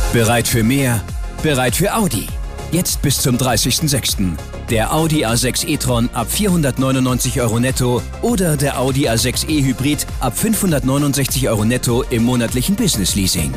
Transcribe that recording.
Bereit für mehr? Bereit für Audi. Jetzt bis zum 30.06. Der Audi A6 e-tron ab 499 € netto oder der Audi A6 e-Hybrid ab 569 € netto im monatlichen Business Leasing.